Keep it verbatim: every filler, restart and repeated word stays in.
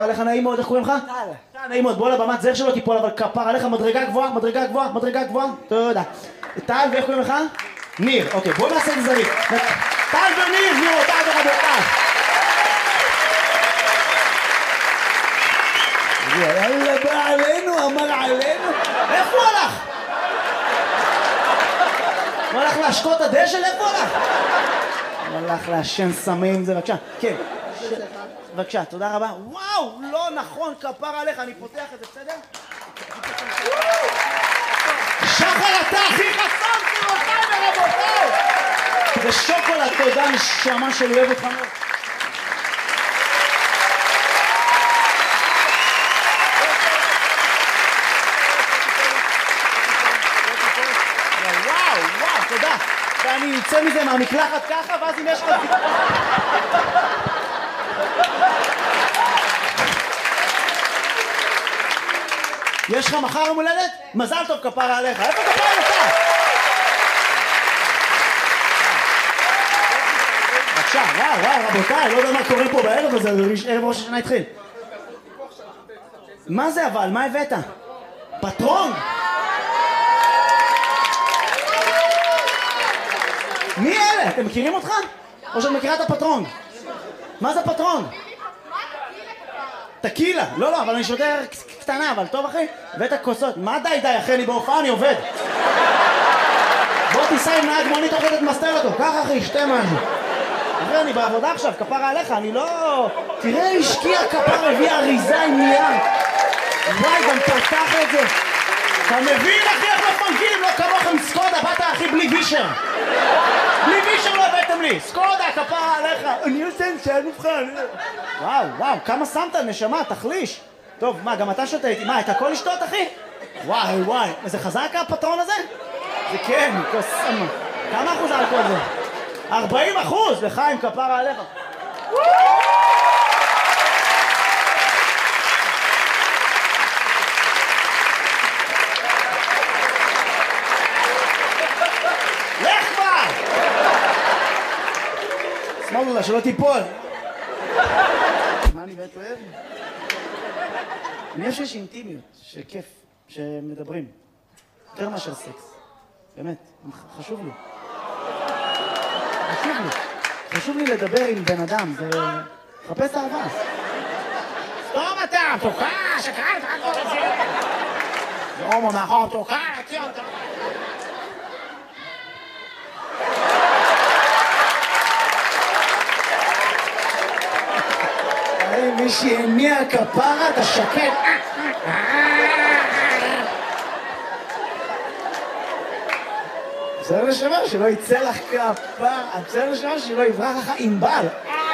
עליך נעים מאוד, איך קוראים לך? טל. טל, נעים מאוד, בוא לבמת זר שלו תיפול, אבל כפר עליך מדרגה גבוהה, מדרגה גבוהה, מדרגה גבוהה. תודה. טל, ואיך קוראים לך? ניר. אוקיי, בוא נעשה את זה זריז. טל וניר, גבירותיי ורבותיי. יאללה, בא עלינו, אמר עלינו. איפה הוא הלך? הוא הלך להשקות הדשא? איפה הוא הלך? הוא הלך לעשן סמים, זה בבקשה. כן. בבקשה, תודה רבה. וואו, לא נכון, כפר עליך, אני פותח את זה, בסדר? שחר, אתה הכי חסם, גבירותיי ורבותיי! זה שוקולד, תודה, נשמה שלי, אוהב אותך מאוד. וואו, וואו, תודה. ואני אצא מזה מהמקלחת ככה, ואז אם יש לך... יש לך מחר יום הולדת? מזל טוב כפרה עליך. איפה כפרה עליך? בבקשה, וואו, וואו, רבותיי, לא יודע מה קורה פה בערב הזה, ערב ראש השנה התחיל. מה זה אבל? מה הבאת? פטרון? מי אלה? אתם מכירים אותך? או שאת מכירה את הפטרון? מה זה פטרון? טקילה. לא, לא, אבל אני שותה קטנה, אבל טוב אחי? הבאת כוסות. מה די די אחי? אני בהופעה, אני עובד. בוא תיסע עם נהג מונית, תוכל תמסתר אותו. ככה אחי, שתה משהו. אחי, אני בעבודה עכשיו, כפרה עליך, אני לא... תראה, השקיע כפר, הביא אריזה עם נייר. וואי, גם פותח את זה. אתה מבין אחי איך מפנקים? לא כמוכם סקודה, באת אחי בלי וישר. בלי וישר לא הבאתם לי. סקודה, כפרה עליך. אני עושה עם שעד מבחן. וואו, וואו, כמה שמת נשמה, תחליש. טוב, מה, גם אתה שותה איתי? מה, את הכל לשתות אחי? וואי, וואי. זה חזק הפטרון הזה? זה כן, קוסמה. כמה אחוז אלכוהול זה? ארבעים אחוז! לחיים, כפרה עליך. לך כבר! שמאלו לה, שלא תיפול. מה אני באמת אוהב? אני חושב שיש אינטימיות, שכיף, שמדברים. יותר מאשר סקס. באמת, חשוב לי. חשוב לי. חשוב לי לדבר עם בן אדם, זה... חפש אהבה. סתום אתה, תוקע, שקראת, רק כל זה. זה הומו מאחור, תוקע, תציע אותה. מי שהניע כפרה, אתה שקט. בסדר לשמר שלא יצא לך כפרה, בסדר לשמר שלא יברח לך עם בל.